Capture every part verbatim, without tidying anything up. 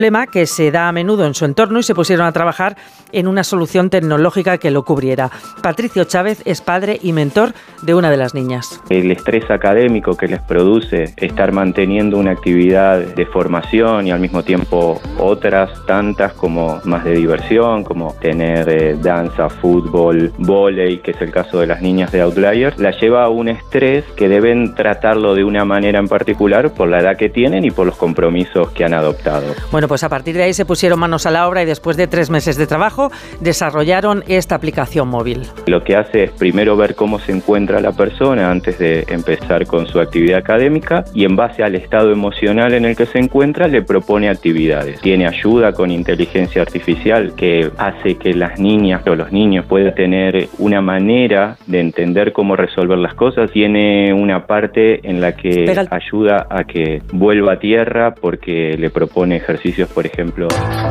problema que se da a menudo en su entorno y se pusieron a trabajar en una solución tecnológica que lo cubriera. Patricio Chávez es padre y mentor de una de las niñas. El estrés académico que les produce estar manteniendo una actividad de formación y al mismo tiempo otras tantas como más de diversión, como tener eh, danza, fútbol, vóley, que es el caso de las niñas de Outliers, la lleva a un estrés que deben tratarlo de una manera en particular por la edad que tienen y por los compromisos que han adoptado. Bueno, pues a partir de ahí se pusieron manos a la obra y después de tres meses de trabajo desarrollaron esta aplicación móvil. Lo que hace es primero ver cómo se encuentra la persona antes de empezar con su actividad académica y en base al estado emocional en el que se encuentra le propone actividades. Tiene ayuda con inteligencia artificial que hace que las niñas o los niños puedan tener una manera de entender cómo resolver las cosas. Tiene una parte en la que Pega. ayuda a que vuelva a tierra porque le propone ejercicios, por ejemplo.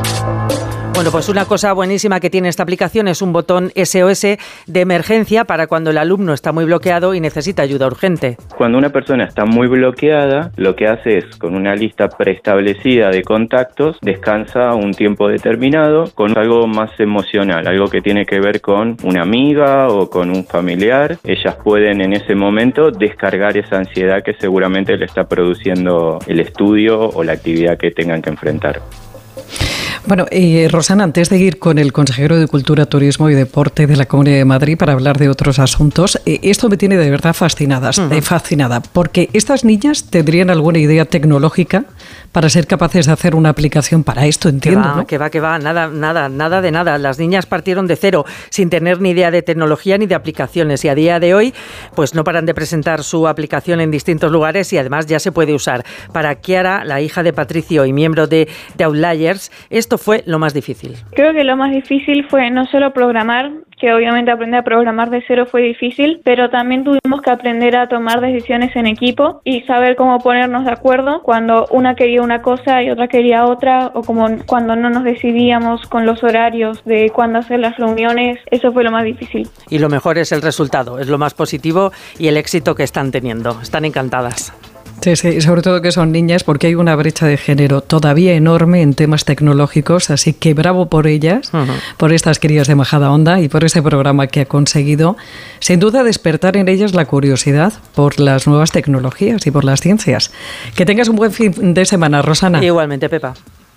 Bueno, pues una cosa buenísima que tiene esta aplicación es un botón S O S de emergencia para cuando el alumno está muy bloqueado y necesita ayuda urgente. Cuando una persona está muy bloqueada, lo que hace es, con una lista preestablecida de contactos, descansa un tiempo determinado con algo más emocional, algo que tiene que ver con una amiga o con un familiar. Ellas pueden en ese momento descargar esa ansiedad que seguramente le está produciendo el estudio o la actividad que tengan que enfrentar. Bueno, eh, Rosana, antes de ir con el consejero de Cultura, Turismo y Deporte de la Comunidad de Madrid para hablar de otros asuntos, eh, esto me tiene de verdad fascinadas, uh-huh. eh, fascinada, porque estas niñas tendrían alguna idea tecnológica para ser capaces de hacer una aplicación para esto, entiendo, que va, ¿no? Que va, que va, nada, nada, nada de nada. Las niñas partieron de cero, sin tener ni idea de tecnología ni de aplicaciones, y a día de hoy, pues no paran de presentar su aplicación en distintos lugares y además ya se puede usar. Para Kiara, la hija de Patricio y miembro de, de Outliers, esto fue lo más difícil. Creo que lo más difícil fue no solo programar, que obviamente aprender a programar de cero fue difícil, pero también tuvimos que aprender a tomar decisiones en equipo y saber cómo ponernos de acuerdo cuando una quería una cosa y otra quería otra, o como cuando no nos decidíamos con los horarios de cuándo hacer las reuniones. Eso fue lo más difícil. Y lo mejor es el resultado, es lo más positivo y el éxito que están teniendo. Están encantadas. Sí, sí, sobre todo que son niñas, porque hay una brecha de género todavía enorme en temas tecnológicos, así que bravo por ellas, uh-huh. por estas crías de Majadahonda y por este programa que ha conseguido, sin duda, despertar en ellas la curiosidad por las nuevas tecnologías y por las ciencias. Que tengas un buen fin de semana, Rosana. Igualmente, Pepa.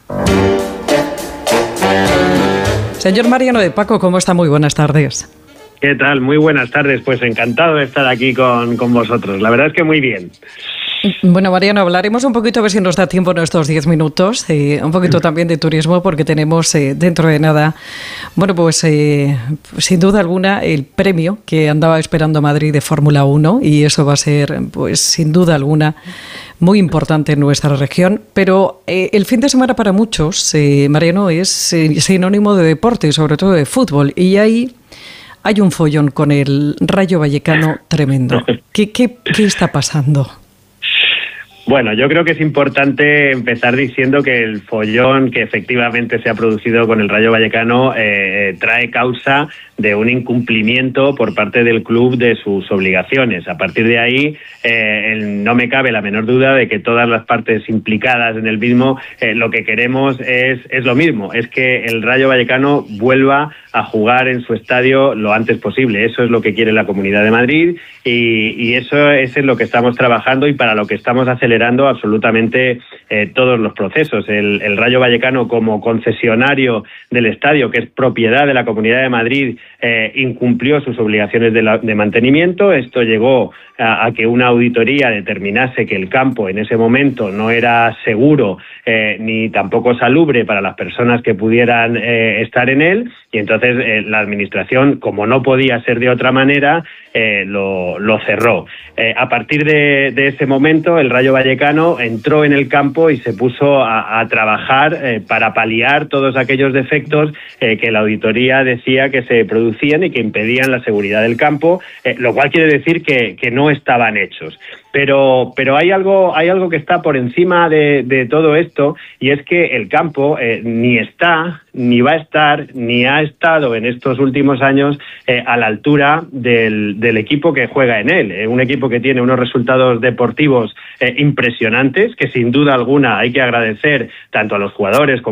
Señor Mariano de Paco, ¿cómo está? Muy buenas tardes. ¿Qué tal? Muy buenas tardes. Pues encantado de estar aquí con, con vosotros. La verdad es que muy bien. Bueno, Mariano, hablaremos un poquito, a ver si nos da tiempo en estos diez minutos, eh, un poquito también de turismo, porque tenemos eh, dentro de nada, bueno, pues eh, sin duda alguna el premio que andaba esperando Madrid de Fórmula uno, y eso va a ser, pues sin duda alguna, muy importante en nuestra región. Pero eh, el fin de semana para muchos, eh, Mariano, es eh, sinónimo de deporte, sobre todo de fútbol, y ahí hay un follón con el Rayo Vallecano tremendo. ¿Qué, qué, qué está pasando? Bueno, yo creo que es importante empezar diciendo que el follón que efectivamente se ha producido con el Rayo Vallecano eh, trae causa de un incumplimiento por parte del club de sus obligaciones. A partir de ahí, eh, el, no me cabe la menor duda de que todas las partes implicadas en el mismo, eh, lo que queremos es, es lo mismo, es que el Rayo Vallecano vuelva a jugar en su estadio lo antes posible. Eso es lo que quiere la Comunidad de Madrid y, y eso es en lo que estamos trabajando y para lo que estamos acelerando absolutamente eh, todos los procesos. El, el Rayo Vallecano, como concesionario del estadio, que es propiedad de la Comunidad de Madrid, eh, incumplió sus obligaciones de, la, de mantenimiento. Esto llegó a, a que una auditoría determinase que el campo en ese momento no era seguro eh, ni tampoco salubre para las personas que pudieran eh, estar en él, y entonces eh, la administración, como no podía ser de otra manera, eh, lo, lo cerró. Eh, a partir de, de ese momento, el Rayo Vallecano entró en el campo y se puso a, a trabajar eh, para paliar todos aquellos defectos eh, que la auditoría decía que se producían y que impedían la seguridad del campo, eh, lo cual quiere decir que, que no estaban hechos. Pero, pero hay algo, hay algo que está por encima de, de todo esto, y es que el campo eh, ni está, ni va a estar, ni ha estado en estos últimos años eh, a la altura del, del equipo que juega en él. Eh, un equipo que tiene unos resultados deportivos eh, impresionantes, que sin duda alguna hay que agradecer tanto a los jugadores como